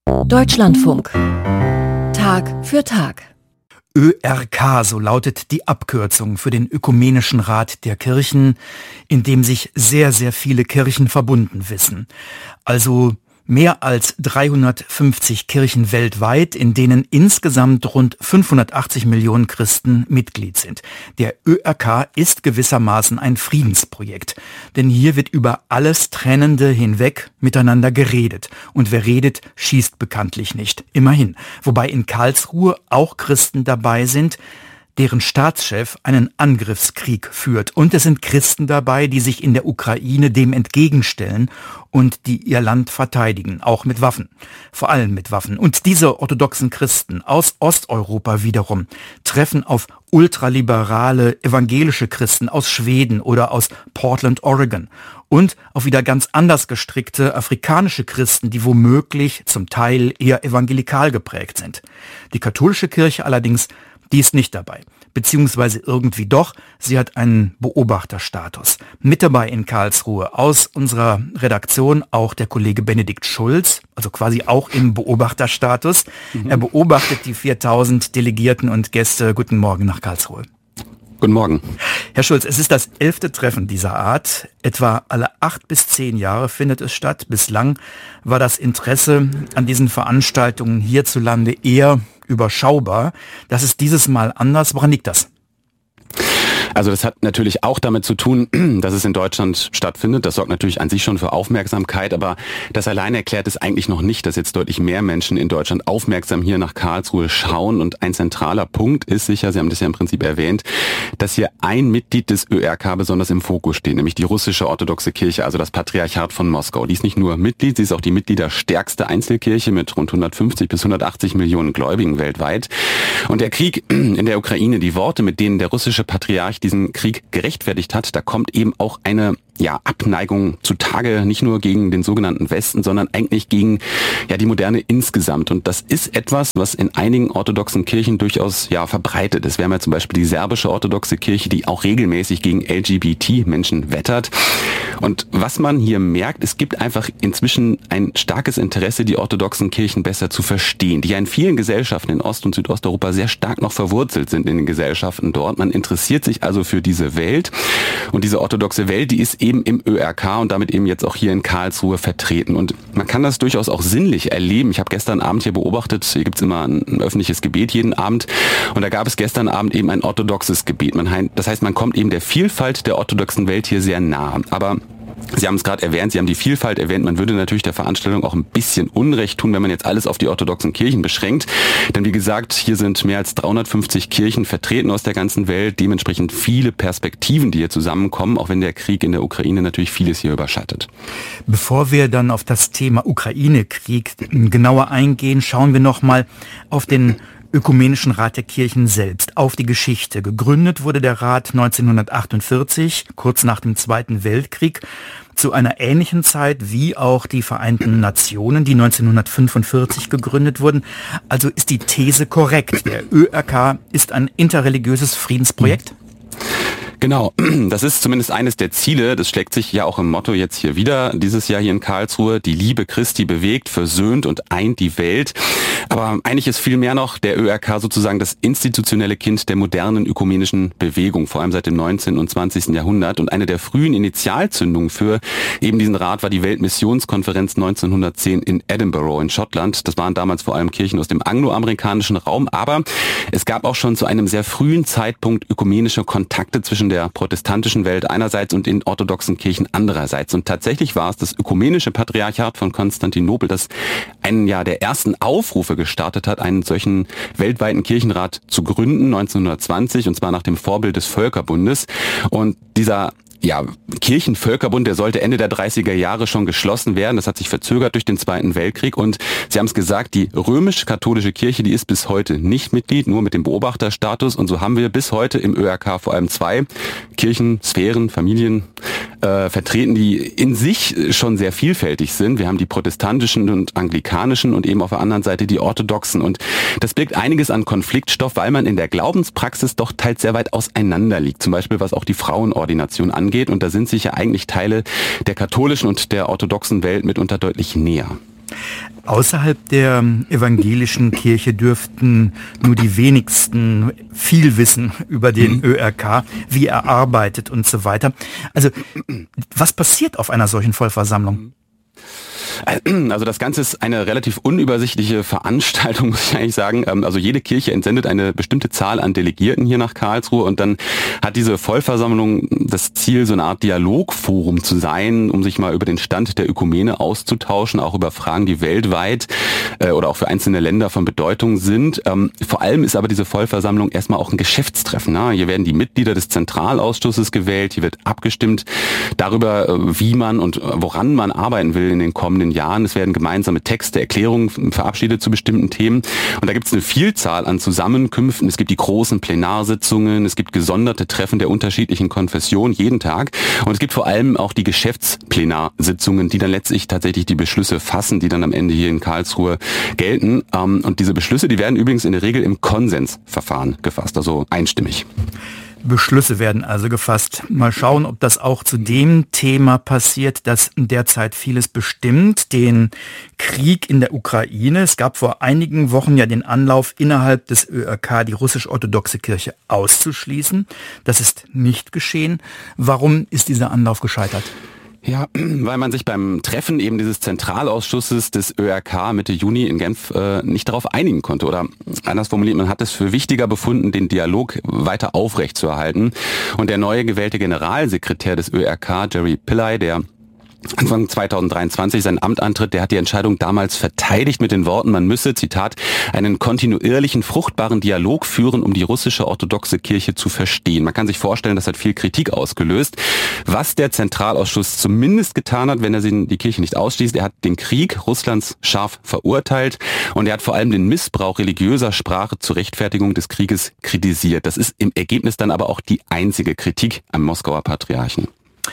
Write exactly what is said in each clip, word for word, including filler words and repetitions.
Deutschlandfunk. Tag für Tag. Ö R K, so lautet die Abkürzung für den Ökumenischen Rat der Kirchen, in dem sich sehr, sehr viele Kirchen verbunden wissen. Also mehr als dreihundertfünfzig Kirchen weltweit, in denen insgesamt rund fünfhundertachtzig Millionen Christen Mitglied sind. Der Ö R K ist gewissermaßen ein Friedensprojekt, denn hier wird über alles Trennende hinweg miteinander geredet. Und wer redet, schießt bekanntlich nicht. Immerhin. Wobei in Karlsruhe auch Christen dabei sind, deren Staatschef einen Angriffskrieg führt. Und es sind Christen dabei, die sich in der Ukraine dem entgegenstellen und die ihr Land verteidigen, auch mit Waffen, vor allem mit Waffen. Und diese orthodoxen Christen aus Osteuropa wiederum treffen auf ultraliberale evangelische Christen aus Schweden oder aus Portland, Oregon und auf wieder ganz anders gestrickte afrikanische Christen, die womöglich zum Teil eher evangelikal geprägt sind. Die katholische Kirche allerdings, die ist nicht dabei, beziehungsweise irgendwie doch, sie hat einen Beobachterstatus. Mit dabei in Karlsruhe aus unserer Redaktion auch der Kollege Benedikt Schulz, also quasi auch im Beobachterstatus. Mhm. Er beobachtet die viertausend Delegierten und Gäste. Guten Morgen nach Karlsruhe. Guten Morgen. Herr Schulz, es ist das elfte Treffen dieser Art. Etwa alle acht bis zehn Jahre findet es statt. Bislang war das Interesse an diesen Veranstaltungen hierzulande eher überschaubar. Das ist dieses Mal anders. Woran liegt das? Also das hat natürlich auch damit zu tun, dass es in Deutschland stattfindet. Das sorgt natürlich an sich schon für Aufmerksamkeit, aber das allein erklärt es eigentlich noch nicht, dass jetzt deutlich mehr Menschen in Deutschland aufmerksam hier nach Karlsruhe schauen. Und ein zentraler Punkt ist sicher, Sie haben das ja im Prinzip erwähnt, dass hier ein Mitglied des Ö R K besonders im Fokus steht, nämlich die russische orthodoxe Kirche, also das Patriarchat von Moskau. Die ist nicht nur Mitglied, sie ist auch die mitgliederstärkste Einzelkirche mit rund hundertfünfzig bis hundertachtzig Millionen Gläubigen weltweit. Und der Krieg in der Ukraine, die Worte, mit denen der russische Patriarch diesen Krieg gerechtfertigt hat, da kommt eben auch eine ja, Abneigung zutage, nicht nur gegen den sogenannten Westen, sondern eigentlich gegen ja die Moderne insgesamt. Und das ist etwas, was in einigen orthodoxen Kirchen durchaus ja verbreitet ist. Wir haben ja zum Beispiel die serbische orthodoxe Kirche, die auch regelmäßig gegen L G B T-Menschen wettert. Und was man hier merkt, es gibt einfach inzwischen ein starkes Interesse, die orthodoxen Kirchen besser zu verstehen, die ja in vielen Gesellschaften in Ost- und Südosteuropa sehr stark noch verwurzelt sind in den Gesellschaften dort. Man interessiert sich also für diese Welt. Und diese orthodoxe Welt, die ist eben im Ö R K und damit eben jetzt auch hier in Karlsruhe vertreten. Und man kann das durchaus auch sinnlich erleben. Ich habe gestern Abend hier beobachtet, hier gibt's immer ein, ein öffentliches Gebet jeden Abend. Und da gab es gestern Abend eben ein orthodoxes Gebet. Man, das heißt, man kommt eben der Vielfalt der orthodoxen Welt hier sehr nah. Aber Sie haben es gerade erwähnt, Sie haben die Vielfalt erwähnt. Man würde natürlich der Veranstaltung auch ein bisschen Unrecht tun, wenn man jetzt alles auf die orthodoxen Kirchen beschränkt. Denn wie gesagt, hier sind mehr als dreihundertfünfzig Kirchen vertreten aus der ganzen Welt. Dementsprechend viele Perspektiven, die hier zusammenkommen, auch wenn der Krieg in der Ukraine natürlich vieles hier überschattet. Bevor wir dann auf das Thema Ukraine-Krieg genauer eingehen, schauen wir nochmal auf den Ökumenischen Rat der Kirchen selbst, auf die Geschichte. Gegründet wurde der Rat neunzehnhundertachtundvierzig, kurz nach dem Zweiten Weltkrieg, zu einer ähnlichen Zeit wie auch die Vereinten Nationen, die neunzehnhundertfünfundvierzig gegründet wurden. Also ist die These korrekt, der Ö R K ist ein interreligiöses Friedensprojekt? Genau, das ist zumindest eines der Ziele, das schlägt sich ja auch im Motto jetzt hier wieder, dieses Jahr hier in Karlsruhe, die Liebe Christi bewegt, versöhnt und eint die Welt. Aber eigentlich ist viel mehr noch der Ö R K sozusagen das institutionelle Kind der modernen ökumenischen Bewegung, vor allem seit dem neunzehnten und zwanzigsten Jahrhundert. Und eine der frühen Initialzündungen für eben diesen Rat war die Weltmissionskonferenz neunzehnhundertzehn in Edinburgh in Schottland. Das waren damals vor allem Kirchen aus dem angloamerikanischen Raum, aber es gab auch schon zu einem sehr frühen Zeitpunkt ökumenische Kontakte zwischen der protestantischen Welt einerseits und in orthodoxen Kirchen andererseits. Und tatsächlich war es das ökumenische Patriarchat von Konstantinopel, das einen ja der ersten Aufrufe gestartet hat, einen solchen weltweiten Kirchenrat zu gründen, neunzehnhundertzwanzig, und zwar nach dem Vorbild des Völkerbundes. Und dieser Ja, Kirchenvölkerbund, der sollte Ende der dreißiger Jahre schon geschlossen werden. Das hat sich verzögert durch den Zweiten Weltkrieg. Und Sie haben es gesagt, die römisch-katholische Kirche, die ist bis heute nicht Mitglied, nur mit dem Beobachterstatus. Und so haben wir bis heute im Ö R K vor allem zwei Kirchensphären, Familien äh, vertreten, die in sich schon sehr vielfältig sind. Wir haben die protestantischen und anglikanischen und eben auf der anderen Seite die orthodoxen. Und das birgt einiges an Konfliktstoff, weil man in der Glaubenspraxis doch teils sehr weit auseinander liegt. Zum Beispiel was auch die Frauenordination angeht. Und da sind sich ja eigentlich Teile der katholischen und der orthodoxen Welt mitunter deutlich näher. Außerhalb der evangelischen Kirche dürften nur die wenigsten viel wissen über den Ö R K, wie er arbeitet und so weiter. Also, was passiert auf einer solchen Vollversammlung? Also das Ganze ist eine relativ unübersichtliche Veranstaltung, muss ich eigentlich sagen. Also jede Kirche entsendet eine bestimmte Zahl an Delegierten hier nach Karlsruhe und dann hat diese Vollversammlung das Ziel, so eine Art Dialogforum zu sein, um sich mal über den Stand der Ökumene auszutauschen, auch über Fragen, die weltweit oder auch für einzelne Länder von Bedeutung sind. Vor allem ist aber diese Vollversammlung erstmal auch ein Geschäftstreffen. Hier werden die Mitglieder des Zentralausschusses gewählt, hier wird abgestimmt darüber, wie man und woran man arbeiten will in den kommenden Jahren. Es werden gemeinsame Texte, Erklärungen verabschiedet zu bestimmten Themen. Und da gibt es eine Vielzahl an Zusammenkünften. Es gibt die großen Plenarsitzungen, es gibt gesonderte Treffen der unterschiedlichen Konfessionen jeden Tag. Und es gibt vor allem auch die Geschäftsplenarsitzungen, die dann letztlich tatsächlich die Beschlüsse fassen, die dann am Ende hier in Karlsruhe gelten. Und diese Beschlüsse, die werden übrigens in der Regel im Konsensverfahren gefasst, also einstimmig. Beschlüsse werden also gefasst. Mal schauen, ob das auch zu dem Thema passiert, das derzeit vieles bestimmt, den Krieg in der Ukraine. Es gab vor einigen Wochen ja den Anlauf, innerhalb des Ö R K die russisch-orthodoxe Kirche auszuschließen. Das ist nicht geschehen. Warum ist dieser Anlauf gescheitert? Ja, weil man sich beim Treffen eben dieses Zentralausschusses des Ö R K Mitte Juni in Genf äh, nicht darauf einigen konnte. Oder anders formuliert, man hat es für wichtiger befunden, den Dialog weiter aufrechtzuerhalten. Und der neue gewählte Generalsekretär des Ö R K, Jerry Pillay, der Anfang zweitausenddreiundzwanzig sein Amt antritt, der hat die Entscheidung damals verteidigt mit den Worten, man müsse, Zitat, einen kontinuierlichen, fruchtbaren Dialog führen, um die russische orthodoxe Kirche zu verstehen. Man kann sich vorstellen, das hat viel Kritik ausgelöst. Was der Zentralausschuss zumindest getan hat, wenn er die Kirche nicht ausschließt, er hat den Krieg Russlands scharf verurteilt und er hat vor allem den Missbrauch religiöser Sprache zur Rechtfertigung des Krieges kritisiert. Das ist im Ergebnis dann aber auch die einzige Kritik am Moskauer Patriarchen.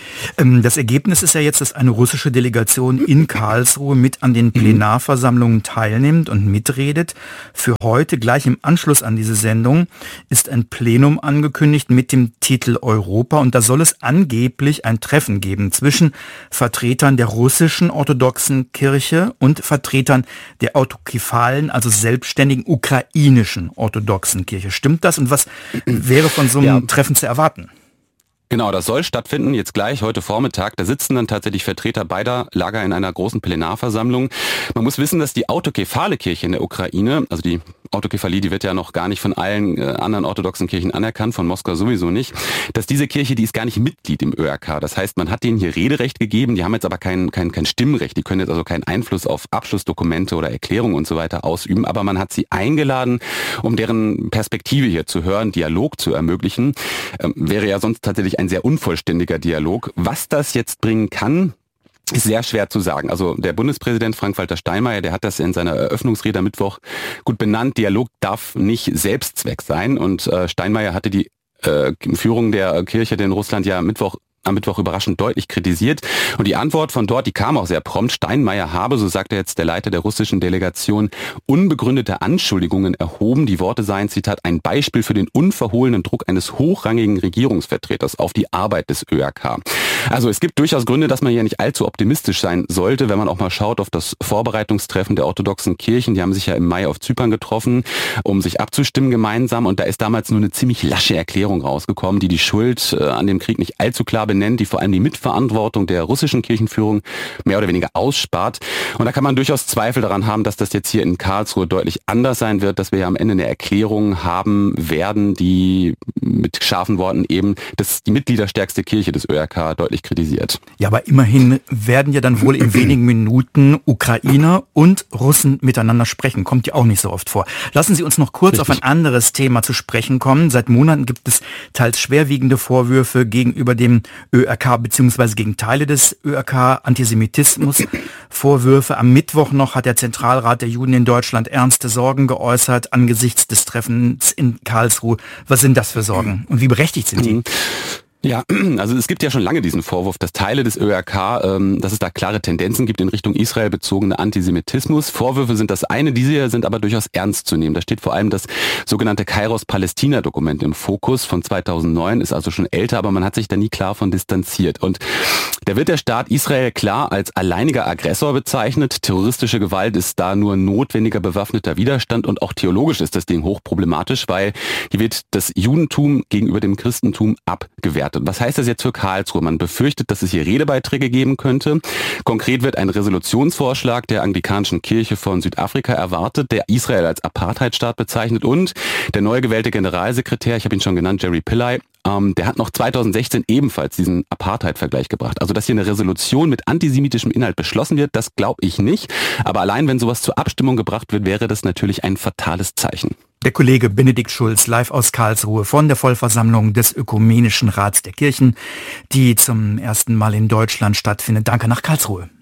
Das Ergebnis ist ja jetzt, dass eine russische Delegation in Karlsruhe mit an den Plenarversammlungen teilnimmt und mitredet. Für heute, gleich im Anschluss an diese Sendung, ist ein Plenum angekündigt mit dem Titel Europa. Und da soll es angeblich ein Treffen geben zwischen Vertretern der russischen orthodoxen Kirche und Vertretern der autokephalen, also selbstständigen ukrainischen orthodoxen Kirche. Stimmt das? Und was wäre von so einem ja. Treffen zu erwarten? Genau, das soll stattfinden, jetzt gleich, heute Vormittag. Da sitzen dann tatsächlich Vertreter beider Lager in einer großen Plenarversammlung. Man muss wissen, dass die autokephale Kirche in der Ukraine, also die Autokephalie, die wird ja noch gar nicht von allen äh, anderen orthodoxen Kirchen anerkannt, von Moskau sowieso nicht, dass diese Kirche, die ist gar nicht Mitglied im Ö R K. Das heißt, man hat denen hier Rederecht gegeben, die haben jetzt aber kein, kein, kein Stimmrecht, die können jetzt also keinen Einfluss auf Abschlussdokumente oder Erklärungen und so weiter ausüben, aber man hat sie eingeladen, um deren Perspektive hier zu hören, Dialog zu ermöglichen. Ähm, wäre ja sonst tatsächlich ein sehr unvollständiger Dialog. Was das jetzt bringen kann, ist sehr schwer zu sagen. Also der Bundespräsident Frank-Walter Steinmeier, der hat das in seiner Eröffnungsrede am Mittwoch gut benannt. Dialog darf nicht Selbstzweck sein. Und äh, Steinmeier hatte die äh, Führung der Kirche in Russland ja Mittwoch am Mittwoch überraschend deutlich kritisiert. Und die Antwort von dort, die kam auch sehr prompt. Steinmeier habe, so sagte jetzt der Leiter der russischen Delegation, unbegründete Anschuldigungen erhoben. Die Worte seien, Zitat, ein Beispiel für den unverhohlenen Druck eines hochrangigen Regierungsvertreters auf die Arbeit des Ö R K. Also es gibt durchaus Gründe, dass man hier nicht allzu optimistisch sein sollte, wenn man auch mal schaut auf das Vorbereitungstreffen der orthodoxen Kirchen. Die haben sich ja im Mai auf Zypern getroffen, um sich abzustimmen gemeinsam. Und da ist damals nur eine ziemlich lasche Erklärung rausgekommen, die die Schuld äh, an dem Krieg nicht allzu klar benennt, die vor allem die Mitverantwortung der russischen Kirchenführung mehr oder weniger ausspart. Und da kann man durchaus Zweifel daran haben, dass das jetzt hier in Karlsruhe deutlich anders sein wird, dass wir ja am Ende eine Erklärung haben werden, die mit scharfen Worten eben das die mitgliederstärkste Kirche des Ö R K deutlich kritisiert. Ja, aber immerhin werden ja dann wohl in wenigen Minuten Ukrainer und Russen miteinander sprechen. Kommt ja auch nicht so oft vor. Lassen Sie uns noch kurz Richtig. auf ein anderes Thema zu sprechen kommen. Seit Monaten gibt es teils schwerwiegende Vorwürfe gegenüber dem Ö R K bzw. gegen Teile des Ö R K, Antisemitismus, Vorwürfe. Am Mittwoch noch hat der Zentralrat der Juden in Deutschland ernste Sorgen geäußert angesichts des Treffens in Karlsruhe. Was sind das für Sorgen und wie berechtigt sind die? Ja, also es gibt ja schon lange diesen Vorwurf, dass Teile des Ö R K, ähm, dass es da klare Tendenzen gibt in Richtung Israel bezogene Antisemitismus. Vorwürfe sind das eine, diese sind aber durchaus ernst zu nehmen. Da steht vor allem das sogenannte Kairos-Palästina-Dokument im Fokus von zweitausendneun, ist also schon älter, aber man hat sich da nie klar von distanziert. Und Da wird der Staat Israel klar als alleiniger Aggressor bezeichnet. Terroristische Gewalt ist da nur notwendiger bewaffneter Widerstand und auch theologisch ist das Ding hochproblematisch, weil hier wird das Judentum gegenüber dem Christentum abgewertet. Was heißt das jetzt für Karlsruhe? Man befürchtet, dass es hier Redebeiträge geben könnte. Konkret wird ein Resolutionsvorschlag der anglikanischen Kirche von Südafrika erwartet, der Israel als Apartheidstaat bezeichnet und der neu gewählte Generalsekretär, ich habe ihn schon genannt, Jerry Pillay, ähm, der hat noch zweitausendsechzehn ebenfalls diesen Apartheid-Vergleich gebracht. Also dass hier eine Resolution mit antisemitischem Inhalt beschlossen wird, das glaube ich nicht. Aber allein wenn sowas zur Abstimmung gebracht wird, wäre das natürlich ein fatales Zeichen. Der Kollege Benedikt Schulz live aus Karlsruhe von der Vollversammlung des Ökumenischen Rats der Kirchen, die zum ersten Mal in Deutschland stattfindet. Danke nach Karlsruhe.